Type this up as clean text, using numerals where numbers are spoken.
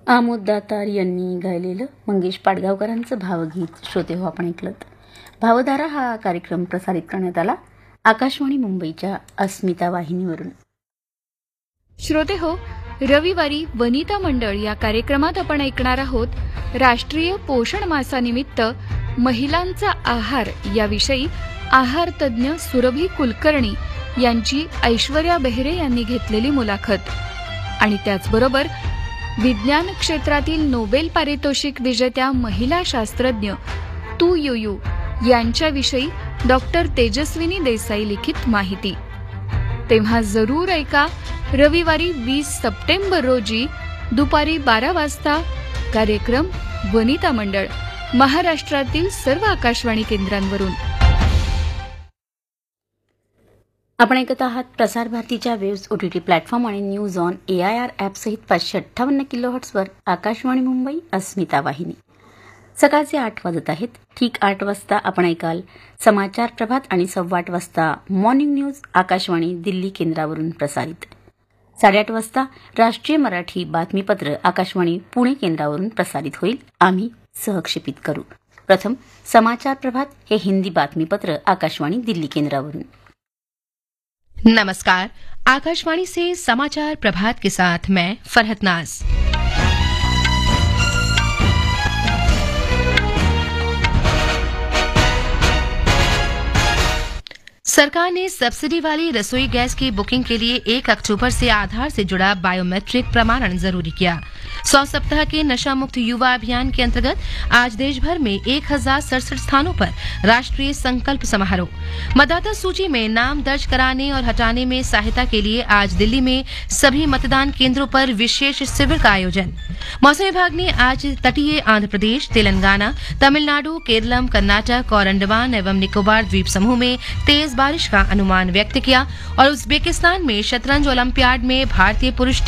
आमोद दातार यांनी गायलेलं मंगेश पाडगावकरांचं भावगीत श्रोते हो आपण ऐकलं. भावधारा हा कार्यक्रम प्रसारित करण्यात आला आकाशवाणी मुंबईच्या अस्मिता वाहिनीवरून. श्रोते हो, रविवारी वनिता मंडळ या कार्यक्रमात आपण ऐकणार आहोत राष्ट्रीय पोषण मासानिमित्त महिलांचा आहार याविषयी आहार तज्ज्ञ सुरभी कुलकर्णी यांची ऐश्वर्या बेहरे यांनी घेतलेली मुलाखत. आणि त्याचबरोबर विज्ञान क्षेत्रातील नोबेल पारितोषिक विजेत्या महिला शास्त्रज्ञ तू युयू यांच्याविषयी डॉक्टर तेजस्विनी देसाई लिखित माहिती. तेव्हा जरूर ऐका रविवारी 20 सप्टेंबर रोजी दुपारी 12 वाजता कार्यक्रम वनिता मंडळ महाराष्ट्रातील सर्व आकाशवाणी केंद्रांवरून. आपण ऐकत आहात प्रसार भारतीच्या वेव्स ओटीटी प्लॅटफॉर्म आणि न्यूज ऑन AIR ॲप सहित 558 किलोहर्ट्झवर आकाशवाणी मुंबई अस्मिता वाहिनी. सकाळचे 8 वाजत आहेत. ठीक 8 वाजता आपण ऐकाल समाचार प्रभात आणि 8:15 वाजता मॉर्निंग न्यूज आकाशवाणी दिल्ली केंद्रावरून प्रसारित. 8:30 वाजता राष्ट्रीय मराठी बातमीपत्र आकाशवाणी पुणे केंद्रावरून प्रसारित होईल. आम्ही सहक्षेपित करू. प्रथम समाचार प्रभात हे हिंदी बातमीपत्र आकाशवाणी दिल्ली केंद्रावरून. नमस्कार, आकाशवाणी से समाचार प्रभात के साथ मैं फरहत नाज. सरकार ने सब्सिडी वाली रसोई गैस की बुकिंग के लिए 1 अक्टूबर से आधार से जुड़ा बायोमेट्रिक प्रमाणन जरूरी किया. 100 सप्ताह के नशा मुक्त युवा अभियान के अंतर्गत आज देश भर में 1067 स्थानों पर राष्ट्रीय संकल्प समारोह. मतदाता सूची में नाम दर्ज कराने और हटाने में सहायता के लिए आज दिल्ली में सभी मतदान केंद्रों पर विशेष शिविर का आयोजन. मौसम विभाग ने आज तटीय आंध्र प्रदेश, तेलंगाना, तमिलनाडु, केरलम, कर्नाटक और अंडमान एवं निकोबार द्वीप समूह में तेज बारिश का अनुमान व्यक्त किया. और उज्बेकिस्तान में शतरंज ओलंपियाड में भारतीय पुरुष